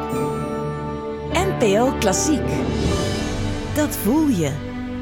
NPO Klassiek. Dat voel je.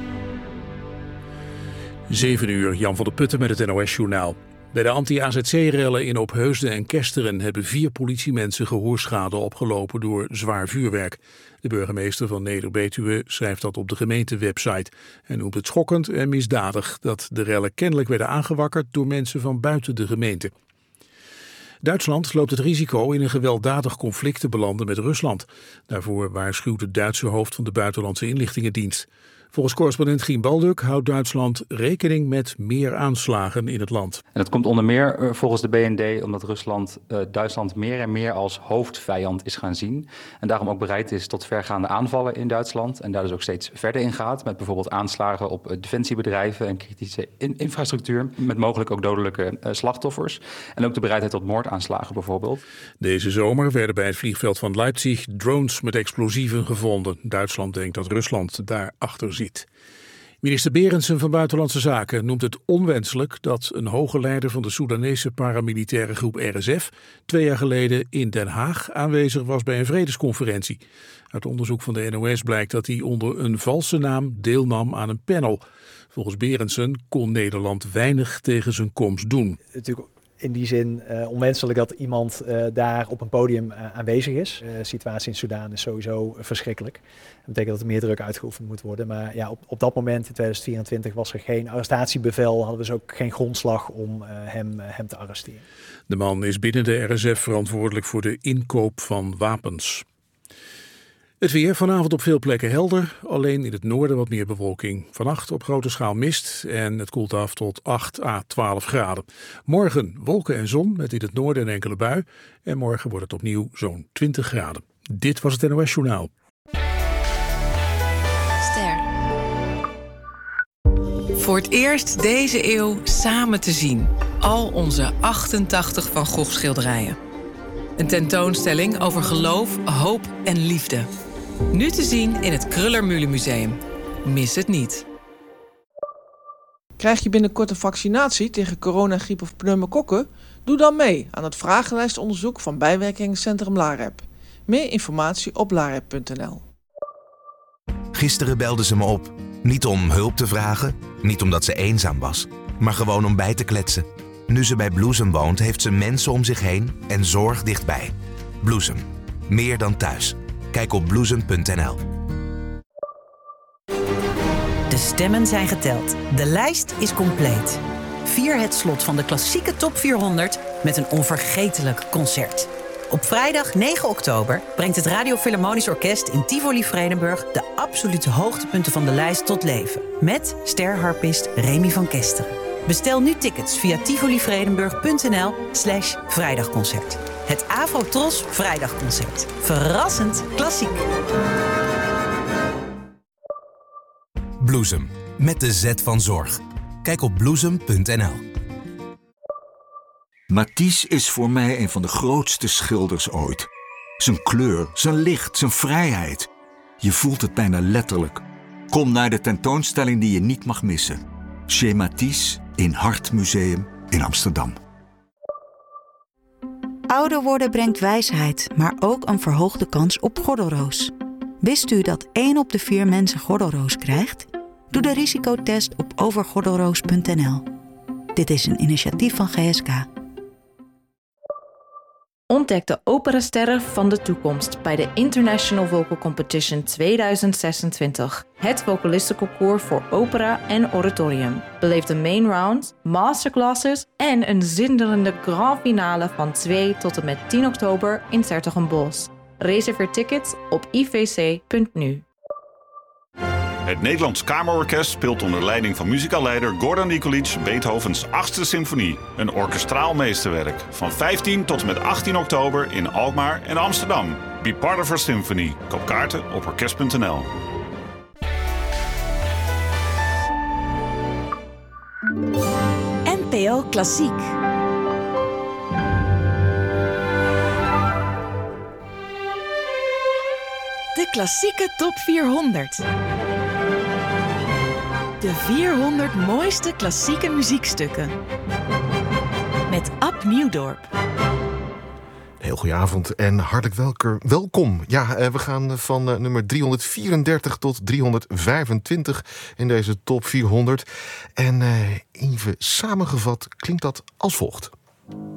7 uur, Jan van der Putten met het NOS-journaal. Bij de anti-AZC-rellen in Opheusden en Kesteren hebben 4 politiemensen gehoorschade opgelopen door zwaar vuurwerk. De burgemeester van Neder-Betuwe schrijft dat op de gemeentewebsite en noemt het schokkend en misdadig dat de rellen kennelijk werden aangewakkerd door mensen van buiten de gemeente. Duitsland loopt het risico in een gewelddadig conflict te belanden met Rusland. Daarvoor waarschuwt het Duitse hoofd van de Buitenlandse Inlichtingendienst. Volgens correspondent Gien Balduk houdt Duitsland rekening met meer aanslagen in het land. En dat komt onder meer volgens de BND omdat Rusland Duitsland meer en meer als hoofdvijand is gaan zien. En daarom ook bereid is tot vergaande aanvallen in Duitsland. En daar dus ook steeds verder in gaat met bijvoorbeeld aanslagen op defensiebedrijven en kritische infrastructuur. Met mogelijk ook dodelijke slachtoffers. En ook de bereidheid tot moordaanslagen bijvoorbeeld. Deze zomer werden bij het vliegveld van Leipzig drones met explosieven gevonden. Duitsland denkt dat Rusland daarachter zit. Minister Berendsen van Buitenlandse Zaken noemt het onwenselijk dat een hoge leider van de Soedanese paramilitaire groep RSF 2 jaar geleden in Den Haag aanwezig was bij een vredesconferentie. Uit onderzoek van de NOS blijkt dat hij onder een valse naam deelnam aan een panel. Volgens Berendsen kon Nederland weinig tegen zijn komst doen. Natuurlijk in die zin onwenselijk dat iemand daar op een podium aanwezig is. De situatie in Soedan is sowieso verschrikkelijk. Dat betekent dat er meer druk uitgeoefend moet worden. Maar ja, op dat moment in 2024 was er geen arrestatiebevel. Hadden we dus ook geen grondslag om hem te arresteren. De man is binnen de RSF verantwoordelijk voor de inkoop van wapens. Het weer, vanavond op veel plekken helder, alleen in het noorden wat meer bewolking. Vannacht op grote schaal mist en het koelt af tot 8 à 12 graden. Morgen wolken en zon met in het noorden een enkele bui. En morgen wordt het opnieuw zo'n 20 graden. Dit was het NOS Journaal. Ster. Voor het eerst deze eeuw samen te zien. Al onze 88 Van Gogh schilderijen. Een tentoonstelling over geloof, hoop en liefde. Nu te zien in het Kröller-Müller Museum. Mis het niet. Krijg je binnenkort een vaccinatie tegen corona, griep of pneumokokken? Doe dan mee aan het vragenlijstonderzoek van bijwerkingencentrum LAREP. Meer informatie op larep.nl. Gisteren belde ze me op. Niet om hulp te vragen, niet omdat ze eenzaam was, maar gewoon om bij te kletsen. Nu ze bij Bloesem woont, heeft ze mensen om zich heen en zorg dichtbij. Bloesem. Meer dan thuis. Kijk op bloesem.nl. De stemmen zijn geteld. De lijst is compleet. Vier het slot van de klassieke top 400 met een onvergetelijk concert. Op vrijdag 9 oktober brengt het Radio Philharmonisch Orkest in Tivoli Vredenburg de absolute hoogtepunten van de lijst tot leven. Met sterharpist Remy van Kesteren. Bestel nu tickets via tivolivredenburg.nl/vrijdagconcert. Het Afro-Tros Vrijdagconcert. Verrassend klassiek. Bloesem. Met de Z van zorg. Kijk op bloesem.nl. Matisse is voor mij een van de grootste schilders ooit. Zijn kleur, zijn licht, zijn vrijheid. Je voelt het bijna letterlijk. Kom naar de tentoonstelling die je niet mag missen. Chez Matisse in Hartmuseum in Amsterdam. Ouder worden brengt wijsheid, maar ook een verhoogde kans op gordelroos. Wist u dat 1 op de 4 mensen gordelroos krijgt? Doe de risicotest op overgordelroos.nl. Dit is een initiatief van GSK. Ontdek de operasterren van de toekomst bij de International Vocal Competition 2026. Het vocalistenconcours voor opera en oratorium. Beleef de main round, masterclasses en een zinderende grand finale van 2 tot en met 10 oktober in 's-Hertogenbosch. Reserveer tickets op ivc.nu. Het Nederlands Kamerorkest speelt onder leiding van muzikaalleider Gordon Nikolic Beethovens 8e symfonie. Een orkestraal meesterwerk. Van 15 tot en met 18 oktober in Alkmaar en Amsterdam. Be part of our symphony. Koop kaarten op orkest.nl. NPO Klassiek. De klassieke top 400. De 400 mooiste klassieke muziekstukken. Met Ab Nieuwdorp. Heel goeie avond en hartelijk welkom. Ja, we gaan van nummer 334 tot 325 in deze top 400. En even samengevat klinkt dat als volgt.